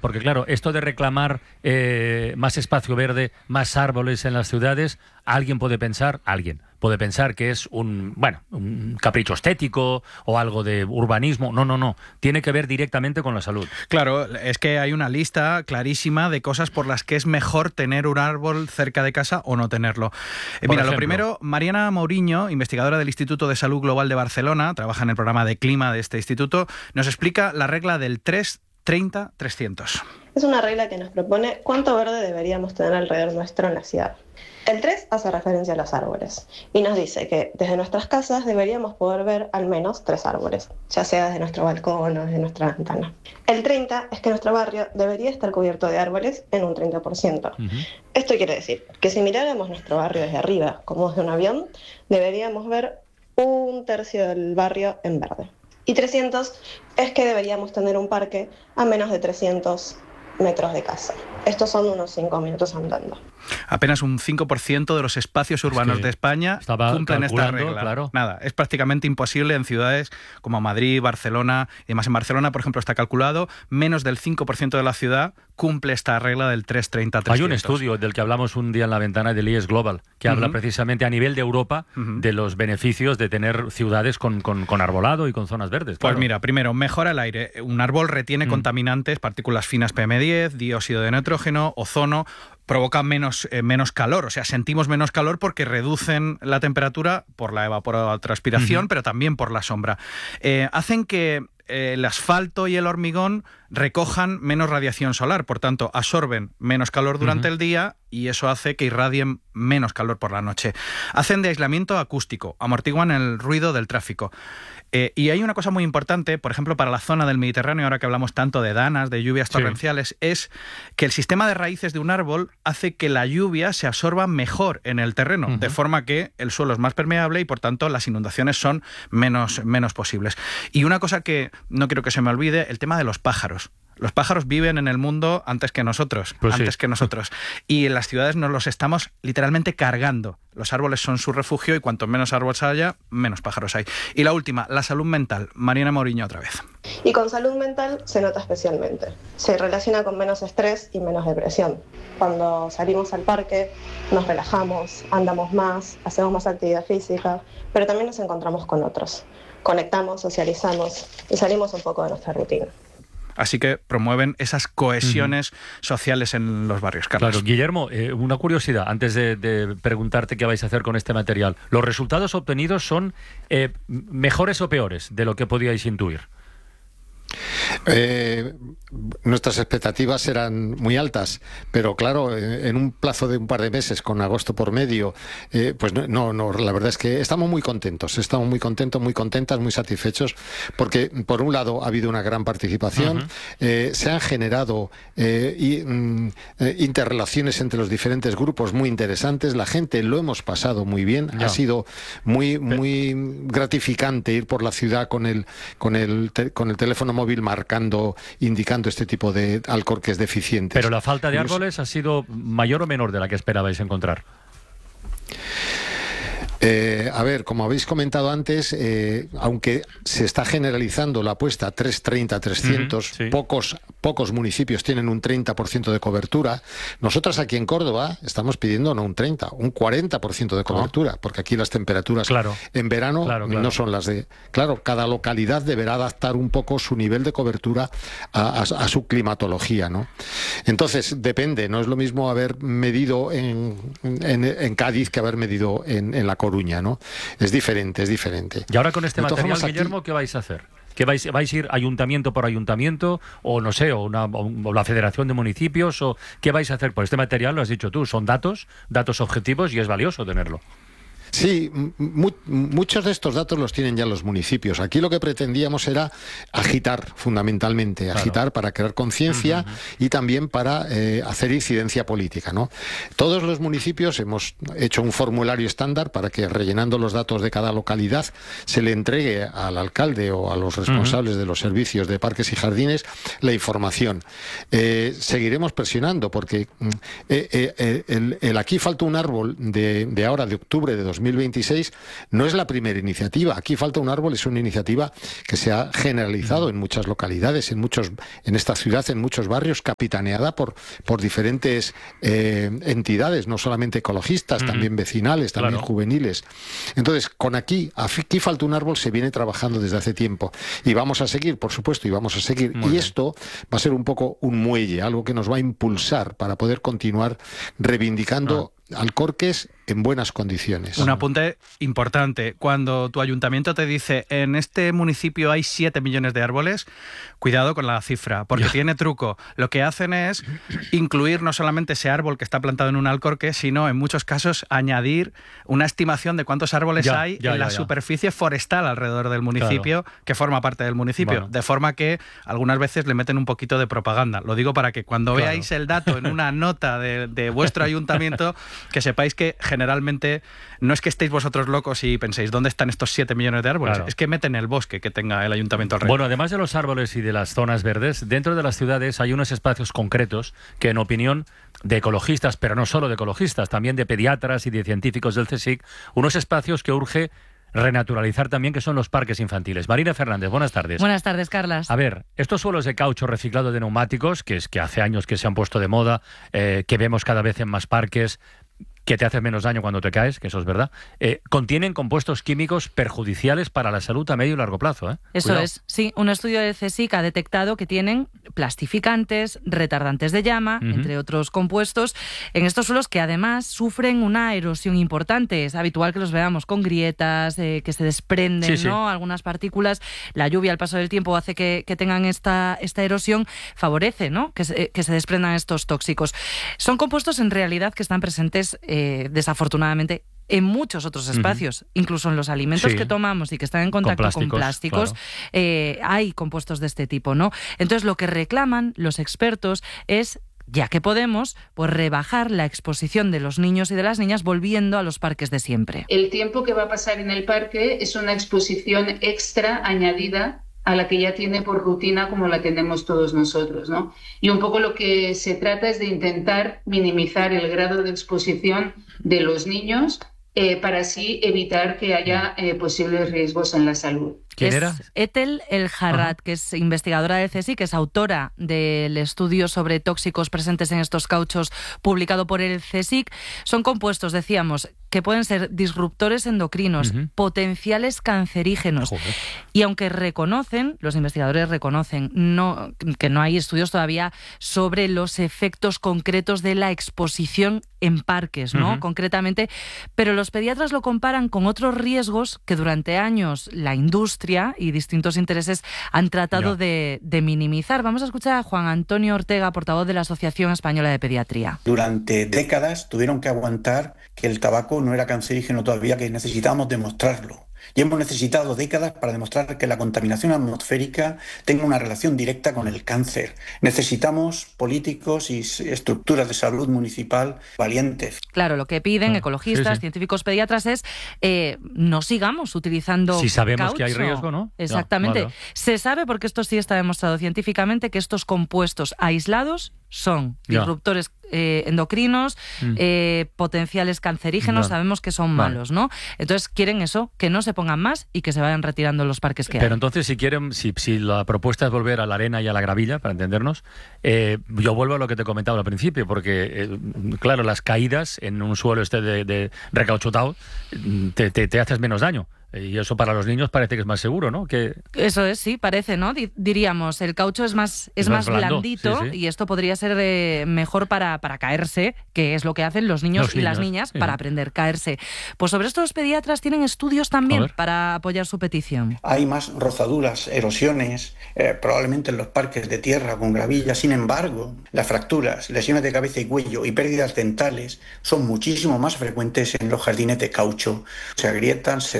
Porque claro, esto de reclamar más espacio verde, más árboles en las ciudades, alguien puede pensar que es un capricho estético o algo de urbanismo. No. Tiene que ver directamente con la salud. Claro, es que hay una lista clarísima de cosas por las que es mejor tener un árbol cerca de casa o no tenerlo. Mira, lo primero, Mariana Mourinho, investigadora del Instituto de Salud Global de Barcelona, trabaja en el programa de clima de este instituto, nos explica la regla del 3-30-300. Es una regla que nos propone cuánto verde deberíamos tener alrededor nuestro en la ciudad. El 3 hace referencia a los árboles y nos dice que desde nuestras casas deberíamos poder ver al menos 3 árboles, ya sea desde nuestro balcón o desde nuestra ventana. El 30 es que nuestro barrio debería estar cubierto de árboles en un 30%. Esto quiere decir que si miráramos nuestro barrio desde arriba, como desde un avión, deberíamos ver un tercio del barrio en verde. Y 300 es que deberíamos tener un parque a menos de 300 metros de casa. Estos son unos 5 minutos andando. Apenas un 5% de los espacios urbanos de España cumplen esta regla. Claro. Nada, es prácticamente imposible en ciudades como Madrid, Barcelona y demás. En Barcelona, por ejemplo, está calculado, menos del 5% de la ciudad cumple esta regla del 3-30-300. Hay un estudio del que hablamos un día en la ventana del IES Global, que habla precisamente a nivel de Europa de los beneficios de tener ciudades con arbolado y con zonas verdes. Claro. Pues mira, primero, mejora el aire. Un árbol retiene contaminantes, partículas finas PM10, dióxido de nitrógeno, ozono, provoca menos calor, o sea, sentimos menos calor porque reducen la temperatura por la evapotranspiración, pero también por la sombra. Hacen que el asfalto y el hormigón recojan menos radiación solar, por tanto, absorben menos calor durante el día y eso hace que irradien menos calor por la noche. Hacen de aislamiento acústico, amortiguan el ruido del tráfico. Y hay una cosa muy importante, por ejemplo, para la zona del Mediterráneo, ahora que hablamos tanto de danas, de lluvias torrenciales, es que el sistema de raíces de un árbol hace que la lluvia se absorba mejor en el terreno, de forma que el suelo es más permeable y, por tanto, las inundaciones son menos posibles. Y una cosa que no quiero que se me olvide, el tema de los pájaros. Los pájaros viven en el mundo antes que nosotros, y en las ciudades nos los estamos literalmente cargando. Los árboles son su refugio y cuanto menos árboles haya, menos pájaros hay. Y la última, la salud mental. Mariana Mourinho otra vez. Y con salud mental se nota especialmente. Se relaciona con menos estrés y menos depresión. Cuando salimos al parque, nos relajamos, andamos más, hacemos más actividad física, pero también nos encontramos con otros. Conectamos, socializamos y salimos un poco de nuestra rutina. Así que promueven esas cohesiones sociales en los barrios, Carlos. Claro, Guillermo, una curiosidad, antes de preguntarte qué vais a hacer con este material. ¿Los resultados obtenidos son mejores o peores de lo que podíais intuir? Nuestras expectativas eran muy altas, pero claro, en un plazo de un par de meses, con agosto por medio, pues no, la verdad es que estamos muy contentos, muy contentas, muy satisfechos, porque por un lado ha habido una gran participación, se han generado interrelaciones entre los diferentes grupos muy interesantes, la gente lo hemos pasado muy bien, ha sido muy gratificante ir por la ciudad con el teléfono móvil indicando este tipo de alcorques deficientes. Pero la falta de árboles ha sido mayor o menor de la que esperabais encontrar. A ver, como habéis comentado antes, aunque se está generalizando la apuesta 3-30-300, pocos municipios tienen un 30% de cobertura. Nosotros aquí en Córdoba estamos pidiendo no un 30, un 40% de cobertura, porque aquí las temperaturas en verano no son las de... Claro, cada localidad deberá adaptar un poco su nivel de cobertura a su climatología, ¿no? Entonces, depende, no es lo mismo haber medido en Cádiz que haber medido en La Coruña, ¿no? Es diferente. Y ahora con este material, Guillermo, ¿qué vais a hacer? ¿Que vais a ir ayuntamiento por ayuntamiento o no sé, o la Federación de Municipios? O ¿qué vais a hacer? Por este material, lo has dicho tú, son datos objetivos y es valioso tenerlo. Sí, muchos de estos datos los tienen ya los municipios. Aquí lo que pretendíamos era agitar, fundamentalmente, agitar para crear conciencia y también para hacer incidencia política, ¿no? Todos los municipios hemos hecho un formulario estándar para que, rellenando los datos de cada localidad, se le entregue al alcalde o a los responsables de los servicios de parques y jardines la información. Seguiremos presionando porque el aquí falta un árbol de ahora, de octubre de 2026, no es la primera iniciativa. Aquí Falta un árbol es una iniciativa que se ha generalizado en muchas localidades, en esta ciudad, en muchos barrios, capitaneada por diferentes entidades, no solamente ecologistas, también vecinales, también juveniles. Entonces, aquí Falta un árbol se viene trabajando desde hace tiempo y vamos a seguir, por supuesto, y vamos a seguir. Y esto va a ser un poco un muelle, algo que nos va a impulsar para poder continuar reivindicando Alcorques en buenas condiciones. Un apunte importante. Cuando tu ayuntamiento te dice en este municipio hay 7 millones de árboles, cuidado con la cifra, porque tiene truco. Lo que hacen es incluir no solamente ese árbol que está plantado en un alcorque, sino en muchos casos añadir una estimación de cuántos árboles hay en la superficie forestal alrededor del municipio, que forma parte del municipio. Bueno. De forma que algunas veces le meten un poquito de propaganda. Lo digo para que cuando veáis el dato en una nota de vuestro ayuntamiento, que sepáis que generalmente no es que estéis vosotros locos y penséis ¿dónde están estos 7 millones de árboles? Es que meten el bosque que tenga el ayuntamiento alrededor. Bueno, además de los árboles y de las zonas verdes, dentro de las ciudades hay unos espacios concretos que, en opinión de ecologistas, pero no solo de ecologistas, también de pediatras y de científicos del CSIC, unos espacios que urge renaturalizar también, que son los parques infantiles. Marina Fernández, buenas tardes. Buenas tardes, Carlas. A ver, estos suelos de caucho reciclado de neumáticos, que hace años que se han puesto de moda, que vemos cada vez en más parques, que te haces menos daño cuando te caes, que eso es verdad, contienen compuestos químicos perjudiciales para la salud a medio y largo plazo. Eso Cuidado. Es, sí. Un estudio del CSIC ha detectado que tienen plastificantes, retardantes de llama, entre otros compuestos, en estos suelos que además sufren una erosión importante. Es habitual que los veamos con grietas, que se desprenden, ¿no? Algunas partículas. La lluvia, al paso del tiempo, hace que tengan esta erosión, favorece, ¿no? que se desprendan estos tóxicos. Son compuestos en realidad que están presentes desafortunadamente en muchos otros espacios, incluso en los alimentos que tomamos y que están en contacto con plásticos, hay compuestos de este tipo, ¿no? Entonces, lo que reclaman los expertos es, ya que podemos, pues rebajar la exposición de los niños y de las niñas volviendo a los parques de siempre. El tiempo que va a pasar en el parque es una exposición extra añadida a la que ya tiene por rutina, como la tenemos todos nosotros, ¿no? Y un poco lo que se trata es de intentar minimizar el grado de exposición de los niños para así evitar que haya posibles riesgos en la salud. ¿Quién era? Ethel El Harrat, que es investigadora del CSIC, que es autora del estudio sobre tóxicos presentes en estos cauchos publicado por el CSIC. Son compuestos, decíamos, que pueden ser disruptores endocrinos, potenciales cancerígenos. Y aunque los investigadores reconocen que no hay estudios todavía sobre los efectos concretos de la exposición en parques, ¿no? Concretamente, pero los pediatras lo comparan con otros riesgos que durante años la industria y distintos intereses han tratado de minimizar. Vamos a escuchar a Juan Antonio Ortega, portavoz de la Asociación Española de Pediatría. Durante décadas tuvieron que aguantar que el tabaco no era cancerígeno todavía, que necesitábamos demostrarlo. Y hemos necesitado décadas para demostrar que la contaminación atmosférica tenga una relación directa con el cáncer. Necesitamos políticos y estructuras de salud municipal valientes. Claro, lo que piden ecologistas, científicos, pediatras es no sigamos utilizando si sabemos caucho. Que hay riesgo, ¿no? Exactamente. Vale. Se sabe, porque esto sí está demostrado científicamente, que estos compuestos aislados son disruptores endocrinos, potenciales cancerígenos, sabemos que son malos, ¿no? Entonces quieren eso, que no se pongan más y que se vayan retirando los parques que hay. Pero entonces, si quieren, si la propuesta es volver a la arena y a la gravilla, para entendernos, yo vuelvo a lo que te comentaba al principio, porque, claro, las caídas en un suelo de recauchutado te haces menos daño. Y eso para los niños parece que es más seguro, ¿no? Eso es, sí, parece, ¿no? Diríamos, el caucho es más blandito, y esto podría ser mejor para caerse, que es lo que hacen los niños y las niñas para aprender a caerse. Pues sobre esto los pediatras tienen estudios también para apoyar su petición. Hay más rozaduras, erosiones, probablemente en los parques de tierra con gravilla. Sin embargo, las fracturas, lesiones de cabeza y cuello y pérdidas dentales son muchísimo más frecuentes en los jardines de caucho. Se agrietan, se doblan,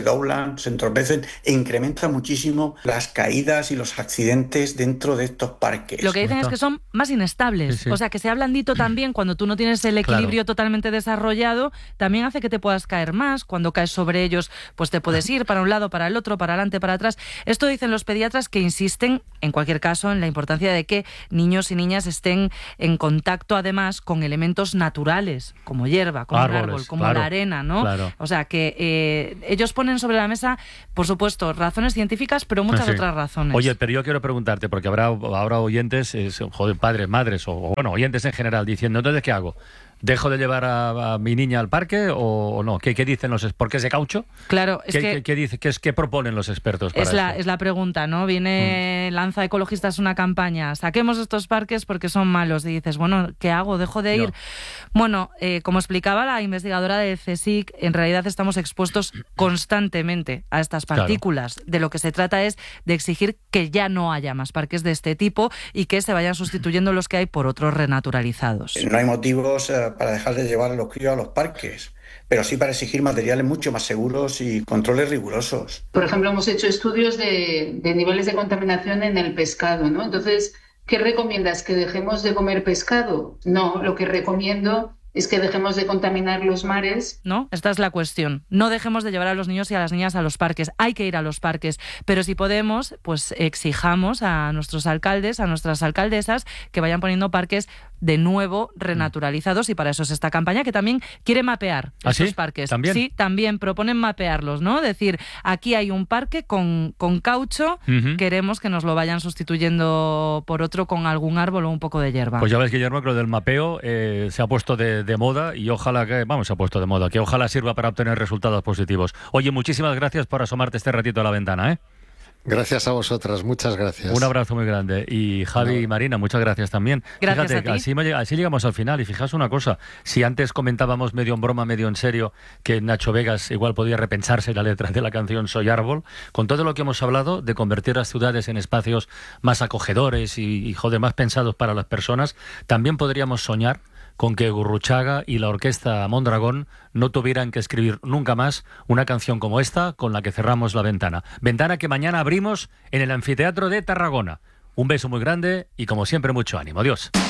resbalan, se entorpecen e incrementa muchísimo las caídas y los accidentes dentro de estos parques. Lo que dicen es que son más inestables, o sea, que sea blandito también cuando tú no tienes el equilibrio totalmente desarrollado, también hace que te puedas caer más. Cuando caes sobre ellos, pues te puedes ir para un lado, para el otro, para adelante, para atrás. Esto dicen los pediatras, que insisten, en cualquier caso, en la importancia de que niños y niñas estén en contacto, además, con elementos naturales, como hierba, como árboles, el árbol, como la arena, ¿no? Claro. O sea, que ellos ponen sobre la mesa, por supuesto, razones científicas, pero muchas otras razones. Oye, pero yo quiero preguntarte, porque habrá oyentes, padres, madres, o bueno, oyentes en general, diciendo, entonces, ¿qué hago? ¿Dejo de llevar a mi niña al parque o no? ¿Qué dicen los expertos? ¿Por qué es de caucho? Claro, es ¿Qué proponen los expertos para esto? Es la pregunta, ¿no? Lanza Ecologistas una campaña, saquemos estos parques porque son malos. Y dices, bueno, ¿qué hago? ¿Dejo de ir? Bueno, como explicaba la investigadora de CSIC, en realidad estamos expuestos constantemente a estas partículas. Claro. De lo que se trata es de exigir que ya no haya más parques de este tipo y que se vayan sustituyendo los que hay por otros renaturalizados. No hay motivos para dejar de llevar a los críos a los parques, pero sí para exigir materiales mucho más seguros y controles rigurosos. Por ejemplo, hemos hecho estudios de niveles de contaminación en el pescado, ¿no? Entonces, ¿qué recomiendas? ¿Que dejemos de comer pescado? No, lo que recomiendo es que dejemos de contaminar los mares. No, esta es la cuestión. No dejemos de llevar a los niños y a las niñas a los parques. Hay que ir a los parques, pero si podemos, pues exijamos a nuestros alcaldes, a nuestras alcaldesas, que vayan poniendo parques de nuevo renaturalizados, y para eso es esta campaña que también quiere mapear estos parques. ¿También? Sí, también proponen mapearlos, ¿no? Decir, aquí hay un parque con caucho, queremos que nos lo vayan sustituyendo por otro con algún árbol o un poco de hierba. Pues ya ves, Guillermo, que lo del mapeo se ha puesto de moda, y ojalá que ojalá sirva para obtener resultados positivos. Oye, muchísimas gracias por asomarte este ratito a la ventana, ¿eh? Gracias a vosotras, muchas gracias. Un abrazo muy grande. Y Javi y Marina, muchas gracias también. Gracias. Fíjate, a ti. así llegamos al final. Y fijaos una cosa, si antes comentábamos medio en broma, medio en serio, que Nacho Vegas igual podía repensarse la letra de la canción Soy Árbol, con todo lo que hemos hablado de convertir las ciudades en espacios más acogedores y más pensados para las personas, también podríamos soñar con que Gurruchaga y la orquesta Mondragón no tuvieran que escribir nunca más una canción como esta con la que cerramos la ventana. Ventana que mañana abrimos en el Anfiteatro de Tarragona. Un beso muy grande y, como siempre, mucho ánimo. Adiós.